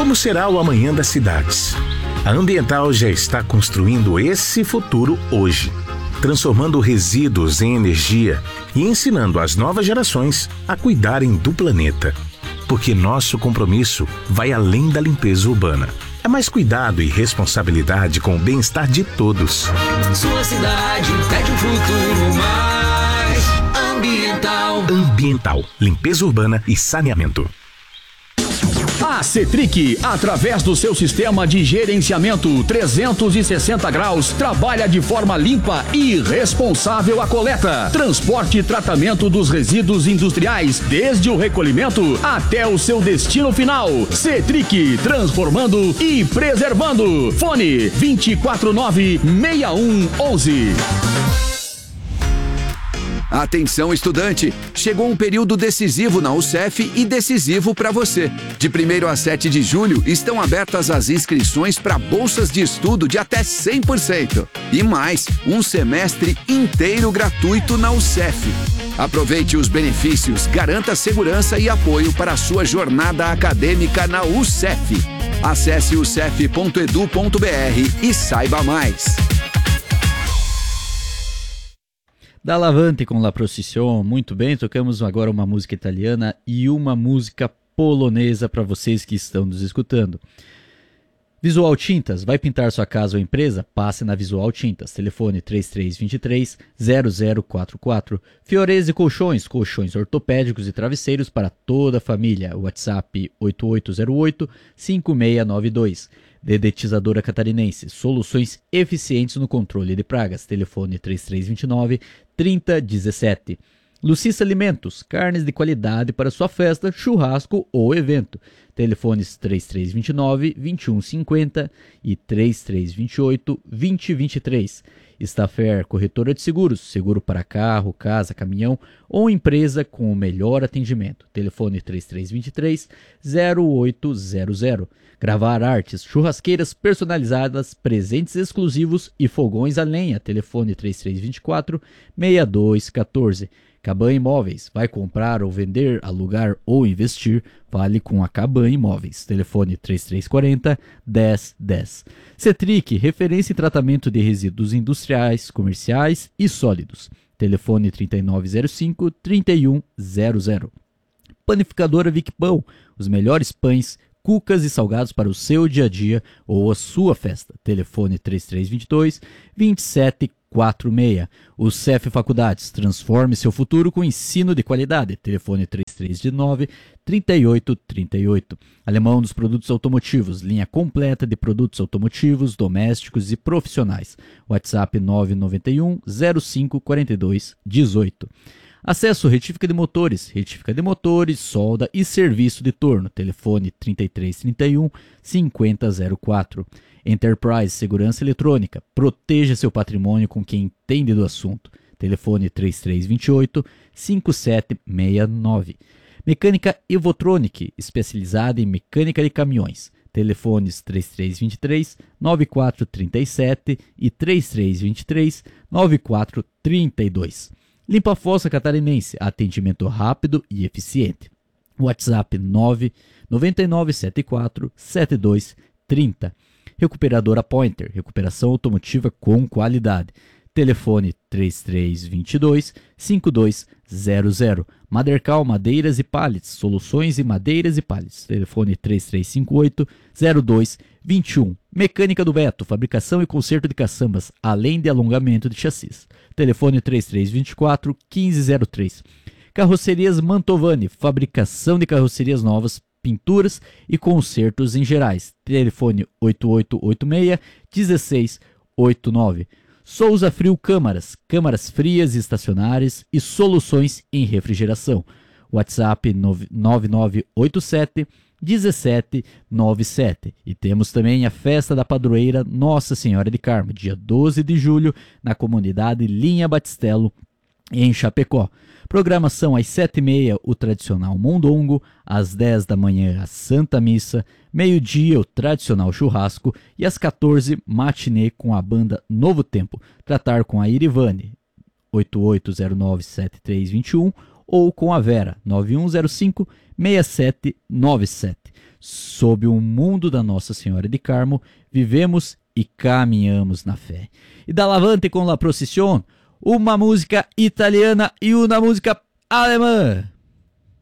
Como será o amanhã das cidades? A Ambiental já está construindo esse futuro hoje, transformando resíduos em energia e ensinando as novas gerações a cuidarem do planeta. Porque nosso compromisso vai além da limpeza urbana. É mais cuidado e responsabilidade com o bem-estar de todos. Sua cidade pede um futuro mais ambiental. Ambiental, limpeza urbana e saneamento. A Cetric, através do seu sistema de gerenciamento 360 graus, trabalha de forma limpa e responsável a coleta, transporte e tratamento dos resíduos industriais, desde o recolhimento até o seu destino final. Cetric, transformando e preservando. Fone 249-6111. Atenção, estudante! Chegou um período decisivo na UCEF e decisivo para você. De 1º a 7 de julho estão abertas as inscrições para bolsas de estudo de até 100%. E mais, um semestre inteiro gratuito na UCEF. Aproveite os benefícios, garanta segurança e apoio para a sua jornada acadêmica na UCEF. Acesse ucef.edu.br e saiba mais. Da Lavante com La Procissão, muito bem, tocamos agora uma música italiana e uma música polonesa para vocês que estão nos escutando. Visual Tintas, vai pintar sua casa ou empresa? Passe na Visual Tintas, telefone 3323-0044. Fiorese Colchões, colchões ortopédicos e travesseiros para toda a família, WhatsApp 8808-5692. Dedetizadora Catarinense, soluções eficientes no controle de pragas, telefone 3329-3017. Lucissa Alimentos, carnes de qualidade para sua festa, churrasco ou evento. Telefones 3329-2150 e 3328-2023. Stafer, corretora de seguros, seguro para carro, casa, caminhão ou empresa com o melhor atendimento. Telefone 3323-0800. Gravar artes, churrasqueiras personalizadas, presentes exclusivos e fogões a lenha. Telefone 3324-6214. Caban Imóveis, vai comprar ou vender, alugar ou investir? Fale com a Caban Imóveis. Telefone 3340-1010. Cetric, referência em tratamento de resíduos industriais, comerciais e sólidos. Telefone 3905-3100. Panificadora Vic Pão, os melhores pães, cucas e salgados para o seu dia a dia ou a sua festa. Telefone 3322-2746. O CEF Faculdades, transforme seu futuro com ensino de qualidade. Telefone 3319-3838. Alemão dos produtos automotivos, linha completa de produtos automotivos, domésticos e profissionais. WhatsApp 991-054218. Acesso retífica de motores, solda e serviço de torno. Telefone 3331-5004. Enterprise Segurança Eletrônica, proteja seu patrimônio com quem entende do assunto. Telefone 3328-5769. Mecânica Evotronic, especializada em mecânica de caminhões. Telefones 3323-9437 e 3323-9432. Limpa Fossa Catarinense, atendimento rápido e eficiente. WhatsApp 99974-7230. Recuperadora Pointer, recuperação automotiva com qualidade. Telefone 3322-5200. Madercal Madeiras e Pallets, soluções em madeiras e pallets. Telefone 3358-0221. Mecânica do Beto, fabricação e conserto de caçambas, além de alongamento de chassis. Telefone 3324-1503. Carrocerias Mantovani, fabricação de carrocerias novas, pinturas e consertos em gerais. Telefone 8886-1689. Souza Frio Câmaras, câmaras frias e estacionárias e soluções em refrigeração. WhatsApp 9987-1797. E temos também a Festa da Padroeira Nossa Senhora de Carmo, dia 12 de julho, na comunidade Linha Batistelo, em Chapecó. Programação às 7h30, o tradicional mondongo, às 10 da manhã a Santa Missa, meio-dia o tradicional churrasco e às 14 matinê com a banda Novo Tempo. Tratar com a Irivane, 8809-7321 ou com a Vera, 9105-6797. sob o mundo da Nossa Senhora de Carmo, vivemos e caminhamos na fé. E da Lavante com La Procissão, uma música italiana e uma música alemã.